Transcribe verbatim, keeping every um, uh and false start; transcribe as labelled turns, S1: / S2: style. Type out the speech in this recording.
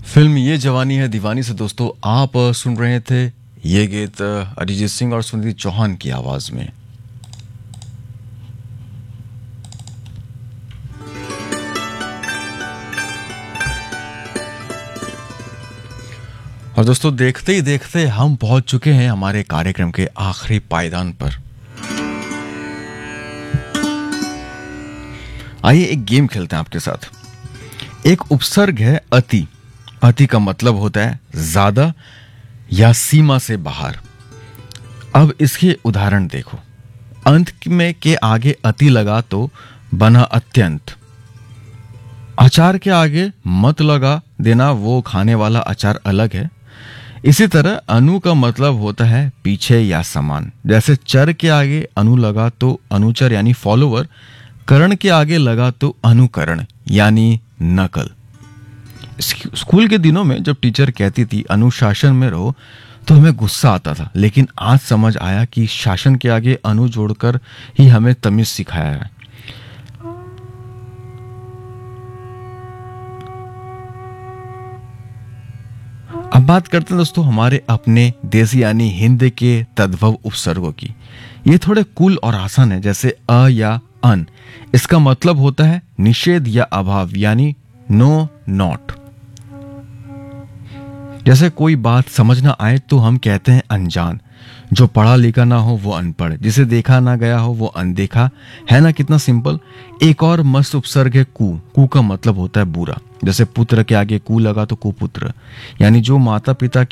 S1: Film ये जवानी है दीवानी से दोस्तों आप अ, सुन रहे थे ये गीत अ, अरिजीत सिंह और सुनिधि चौहान की आवाज में। और दोस्तों देखते ही देखते हम पहुंच चुके हैं हमारे कार्यक्रम के आखिरी पायदान पर। आइए एक गेम खेलते हैं आपके साथ। एक उपसर्ग है अति। अति का मतलब होता है ज्यादा या सीमा से बाहर। अब इसके उदाहरण देखो। अंत में के आगे अति लगा तो बना अत्यंत। अचार के आगे मत लगा देना, वो खाने वाला अचार अलग है। इसी तरह अनु का मतलब होता है पीछे या समान। जैसे चर के आगे अनु लगा तो अनुचर यानी फॉलोवर। करण के आगे लगा तो अनुकरण यानी नकल। स्कूल के दिनों में जब टीचर कहती थी अनुशासन में रहो तो हमें गुस्सा आता था, लेकिन आज समझ आया कि शासन के आगे अनु जोड़कर ही हमें तमीज सिखाया है। अब बात करते हैं दोस्तों हमारे अपने देसी यानी हिंदी के तद्भव उपसर्गों की। ये थोड़े कूल और आसान है। जैसे अ या अन, इसका मतलब होता है निषेध या अभाव यानी नो नॉट। जैसे कोई बात समझ ना आए तो हम कहते हैं अनजान। जो पढ़ा लिखा ना हो वो अनपढ़, जिसे देखा ना गया हो वो अनदेखा। है ना कितना सिंपल। एक और मस्त उपसर्ग है कु। कु का मतलब होता है बुरा। जैसे पुत्र के आगे कु लगा तो कुपुत्र, यानी जो माता पिता